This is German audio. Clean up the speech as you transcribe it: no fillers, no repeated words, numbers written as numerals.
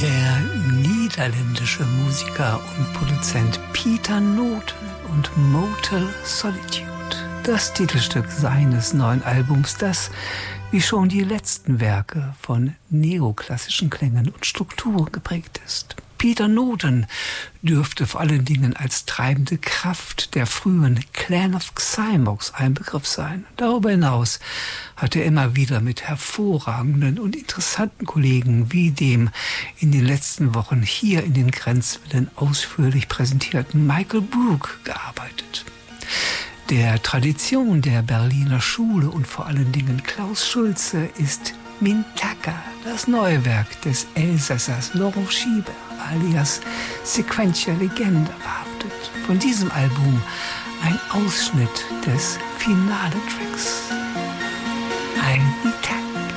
Der niederländische Musiker und Produzent Pieter Noten und Motel Solitude. Das Titelstück seines neuen Albums, das, wie schon die letzten Werke, von neoklassischen Klängen und Strukturen geprägt ist. Pieter Noten dürfte vor allen Dingen als treibende Kraft der frühen Clan of Xymox ein Begriff sein. Darüber hinaus hat er immer wieder mit hervorragenden und interessanten Kollegen wie dem in den letzten Wochen hier in den Grenzwellen ausführlich präsentierten Michael Brook gearbeitet. Der Tradition der Berliner Schule und vor allen Dingen Klaus Schulze ist Mintaka, das neue Werk des Elsassers Laurent Schieber alias Sequentia Legenda verhaftet. Von diesem Album ein Ausschnitt des Finale-Tracks. Ein Mintaka.